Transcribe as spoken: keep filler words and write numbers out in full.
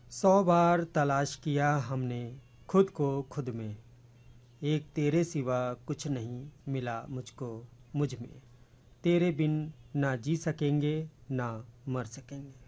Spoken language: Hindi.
सौ बार तलाश किया हमने खुद को खुद में, एक तेरे सिवा कुछ नहीं मिला मुझको मुझ में। तेरे बिन ना जी सकेंगे ना मर सकेंगे।